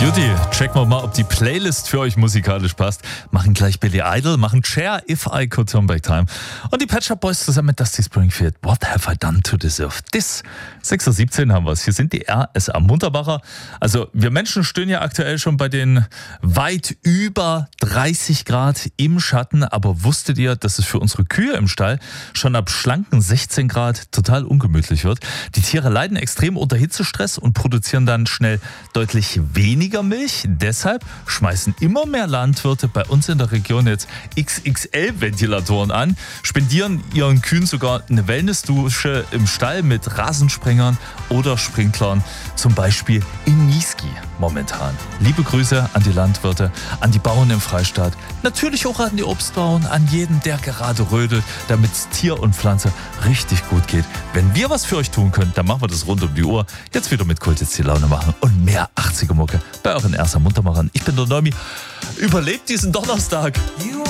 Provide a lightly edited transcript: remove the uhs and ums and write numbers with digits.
Juti, checken wir mal, ob die Playlist für euch musikalisch passt. Machen gleich Billy Idol, machen Cher, If I Could Turn Back Time. Und die Pet Shop Boys zusammen mit Dusty Springfield, What Have I Done to Deserve This? 6:17 Uhr haben wir es. Hier sind die RSA Munterbacher. Also wir Menschen stehen ja aktuell schon bei den weit über 30 Grad im Schatten. Aber wusstet ihr, dass es für unsere Kühe im Stall schon ab schlanken 16 Grad total ungemütlich wird? Die Tiere leiden extrem unter Hitzestress und produzieren dann schnell deutlich weniger Milch. Deshalb schmeißen immer mehr Landwirte bei uns in der Region jetzt XXL-Ventilatoren an, spendieren ihren Kühen sogar eine Wellnessdusche im Stall mit Rasensprengern oder Sprinklern, zum Beispiel in Niesky momentan. Liebe Grüße an die Landwirte, an die Bauern im Freistaat, natürlich auch an die Obstbauern, an jeden, der gerade rödelt, damit es Tier und Pflanze richtig gut geht. Wenn wir was für euch tun können, dann machen wir das rund um die Uhr. Jetzt wieder mit Kult jetzt die Laune machen und mehr 80er Mucke bei euren RSA Muntermachern. Ich bin der Nomi. Überlebt diesen Donnerstag.